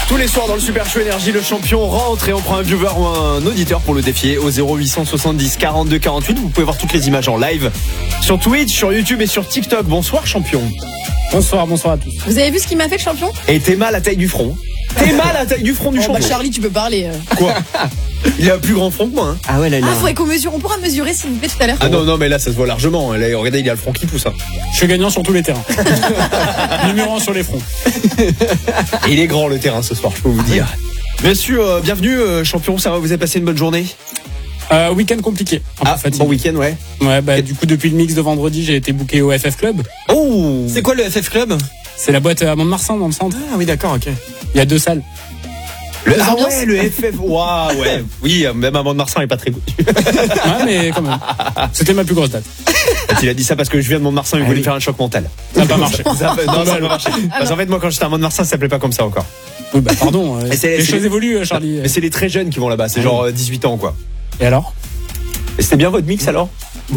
Tous les soirs dans le Super Show Énergie, le champion rentre et on prend un viewer ou un auditeur pour le défier au 0870 42 48. Vous pouvez voir toutes les images en live sur Twitch, sur YouTube et sur TikTok. Bonsoir champion. Bonsoir à tous. Vous avez vu ce qu'il m'a fait le champion? Et t'es mal à la taille du front. T'es mal à la taille du front du champion. Bah Charlie, tu peux parler. Quoi? Il a un plus grand front que moi. Hein. Ah ouais, là, faudrait qu'on mesure. On pourra mesurer s'il vous plaît tout à l'heure. Ah non, mais là ça se voit largement. Là, regardez, il a le front qui pousse. Hein. Je suis gagnant sur tous les terrains. Numéro 1 sur les fronts. Et il est grand le terrain ce soir, je peux vous dire. Bien sûr, bienvenue champion. Ça va, vous avez passé une bonne journée? Week-end compliqué. Un peu fatigué. Bon week-end, ouais. Ouais, bah du coup depuis le mix de vendredi, j'ai été booké au FF Club. Oh. C'est quoi le FF Club? C'est la boîte à Mont-de-Marsan dans le centre. Ah oui, d'accord, ok. Il y a 2 salles. Le FF. Waouh, ouais. Oui, même à Mont-de-Marsan, il est pas très connu. Ouais, mais quand même. C'était ma plus grosse date. Il a dit ça parce que je viens de Mont-de-Marsan, il voulait faire un choc mental. Ça n'a pas marché. Non, ça n'a pas marché. Parce qu'en fait, moi, quand j'étais à Mont-de-Marsan, ça s'appelait pas comme ça encore. Oui, bah pardon. Les choses évoluent, Charlie. Mais c'est les très jeunes qui vont là-bas. C'est genre 18 ans, quoi. Et alors? Et c'était bien votre mix alors?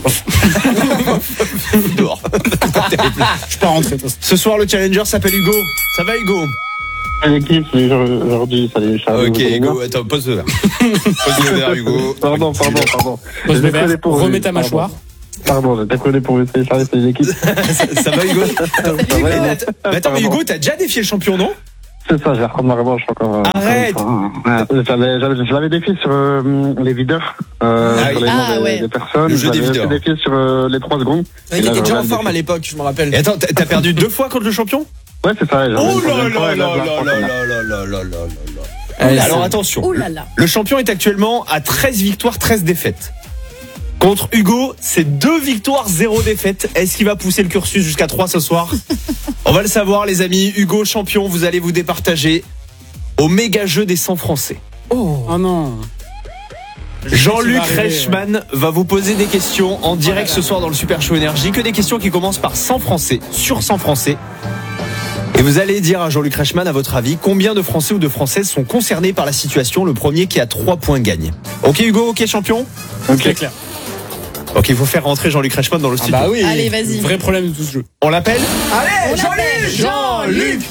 Dehors. Je peux pas rentrer. Ce soir, le challenger s'appelle Hugo. Ça va, Hugo? L'équipe, aujourd'hui, salut Charlie. Ok, Hugo, attends, pose le verre. Pose le verre, Hugo. Pardon. Pose le verre, remets ta mâchoire. Pardon, j'ai déconné pour vous. Salut Charlie, salut l'équipe. Ça va, Hugo? Attends, mais Hugo, t'as déjà défié le champion, non? C'est ça, je vais reprendre ma revanche encore. Arrête! Je l'avais défié sur les videurs, sur les personnes. Le jeu des videurs. Je l'avais défié sur les 3 secondes. Il était déjà en forme à l'époque, je me rappelle. Et attends, t'as perdu 2 fois contre le champion? Ouais, c'est ça. Oh là là. Alors attention. Oh là là. Le champion est actuellement à 13 victoires, 13 défaites. Contre Hugo, c'est 2 victoires, 0 défaites. Est-ce qu'il va pousser le cursus jusqu'à 3 ce soir? On va le savoir, les amis. Hugo, champion, vous allez vous départager au méga jeu des 100 Français. Oh non. Jean-Luc Reichmann va vous poser des questions en direct ce soir dans le Super Show Énergie. Que des questions qui commencent par 100 Français, sur 100 Français. Et vous allez dire à Jean-Luc Reichmann, à votre avis, combien de Français ou de Françaises sont concernés par la situation? Le premier qui a 3 points gagne. Ok Hugo, ok champion? Ok, clair. Ok, il faut faire rentrer Jean-Luc Reichmann dans le studio. Bah oui. Allez, vas-y. Vrai problème de tout ce jeu. On l'appelle? Allez, Jean-Luc.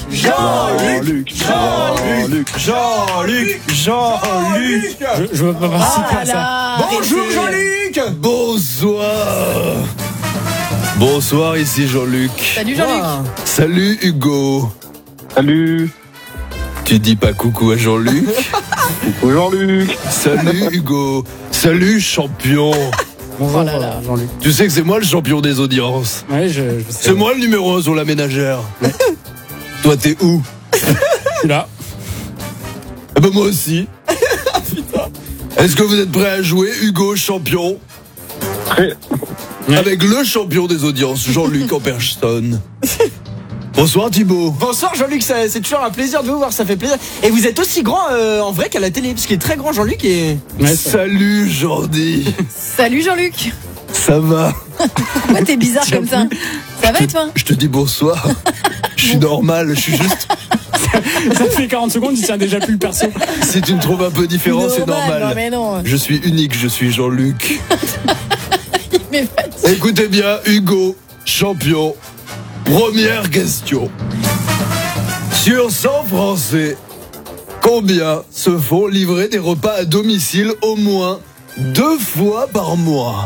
Je veux pas participer à ça. Bonjour Jean-Luc. Bonsoir. Bonsoir, ici Jean-Luc. Salut Jean-Luc. Salut Hugo. Salut. Tu dis pas coucou à Jean-Luc? Coucou Jean-Luc. Salut Hugo. Salut champion. Bonjour, Oh là là. Jean-Luc. Tu sais que c'est moi le champion des audiences. Ouais, je sais. C'est moi le numéro 1 sur la ménagère. Toi t'es où? Je suis là. Eh ben moi aussi. Est-ce que vous êtes prêts à jouer Hugo champion? Prêt. Avec le champion des audiences, Jean-Luc en personne. Bonsoir Thibaut. Bonsoir Jean-Luc, c'est toujours un plaisir de vous voir, ça fait plaisir. Et vous êtes aussi grand en vrai qu'à la télé, parce qu'il est très grand Jean-Luc et... Ouais, ça. Salut Jordi. Salut Jean-Luc. Ça va? Pourquoi t'es bizarre comme ça? Ça va et toi? Je te dis bonsoir. Je suis normal, je suis juste... Ça fait 40 secondes, il tient déjà plus le perso. Si tu me trouves un peu différent, c'est normal. Non mais non. Je suis unique, je suis Jean-Luc. Mais Écoutez bien, Hugo, champion. Première question. Sur 100 Français, combien se font livrer des repas à domicile au moins 2 fois par mois?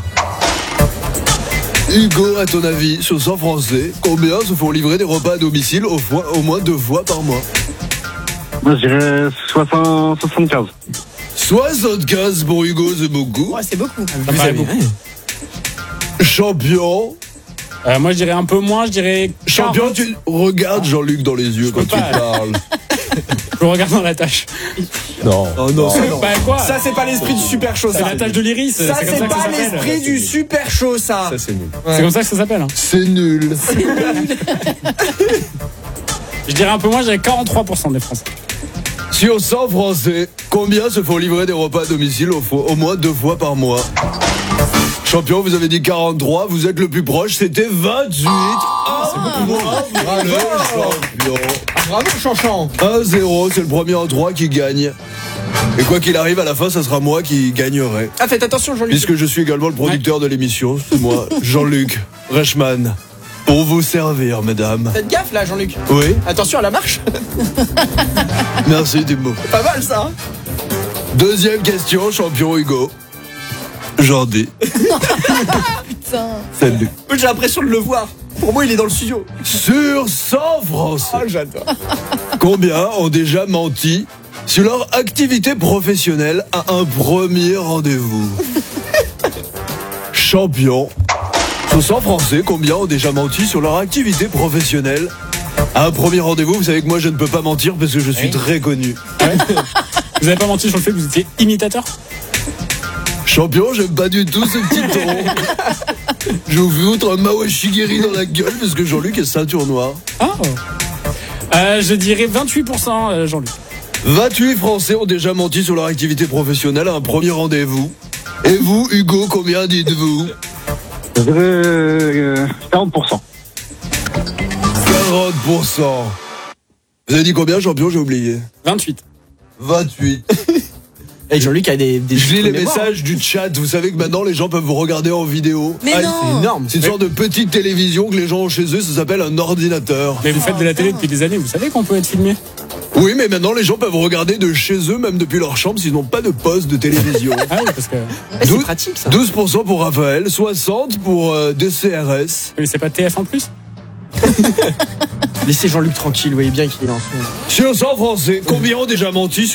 Hugo, à ton avis, sur 100 Français, combien se font livrer des repas à domicile au moins 2 fois par mois? Moi, je dirais 75. 75 pour Hugo, c'est beaucoup. ouais, c'est beaucoup. Ça paraît beaucoup. Champion. Moi, je dirais un peu moins, je dirais. Champion, 40. tu regardes Jean-Luc dans les yeux quand peux tu pas. parles. Je regarde dans la tâche. Non. Oh non, Bah quoi? ça c'est pas l'esprit du super show, C'est ça. la tâche de l'iris. Ça comme c'est ça que ça pas s'appelle. l'esprit du super show, ça. Ça, c'est nul. C'est comme ça que ça s'appelle. Hein. C'est nul. Je dirais un peu moins, je dirais 43% des Français. Sur 100 Français, combien se font livrer des repas à domicile au moins 2 fois par mois? Champion, vous avez dit 43, vous êtes le plus proche, c'était 28. Bravo, champion. Bravo Chanchan. 1-0, c'est le premier en 3 qui gagne. Et quoi qu'il arrive, à la fin, ça sera moi qui gagnerai. Ah, faites attention Jean-Luc. Puisque je suis également le producteur de l'émission, c'est moi, Jean-Luc Reichmann. Pour vous servir, mesdames. Faites gaffe là, Jean-Luc. Oui. Attention à la marche. Merci, Dimbo. Pas mal ça. Deuxième question, champion Hugo. Jordi. Putain. Salut. J'ai l'impression de le voir. Pour moi, il est dans le studio. Sur 100 Français, Oh, j'adore. combien ont déjà menti sur leur activité professionnelle à un premier rendez-vous? Champion. Sur 100 Français, combien ont déjà menti sur leur activité professionnelle à un premier rendez-vous? Vous savez que moi, je ne peux pas mentir parce que je suis très connu. Ouais. Vous avez pas menti sur le fait que vous étiez imitateur? Champion, j'aime pas du tout ce petit ton. Je vais vous foutre un Mao Shigeri dans la gueule parce que Jean-Luc est ceinture noire. Ah. Je dirais 28%, Jean-Luc. 28 Français ont déjà menti sur leur activité professionnelle à un premier rendez-vous. Et vous, Hugo, combien dites-vous? 40%. 40%. Vous avez dit combien, champion? J'ai oublié. 28. 28. Et Jean-Luc a des Je lis les mémoires. messages du chat. Vous savez que maintenant les gens peuvent vous regarder en vidéo. Mais non. C'est énorme. C'est une sorte de petite télévision que les gens ont chez eux. Ça s'appelle un ordinateur. Mais vous faites de la télé depuis des années, vous savez qu'on peut être filmé? Oui, mais maintenant les gens peuvent regarder de chez eux, même depuis leur chambre, s'ils n'ont pas de poste de télévision. Ah oui, parce que. Ouais, c'est pratique ça. 12% pour Raphaël, 60% pour DCRS. Mais c'est pas TF en plus? Laissez Jean-Luc tranquille, vous voyez bien qu'il est en ce moment. Sur 100 Français, combien ont déjà menti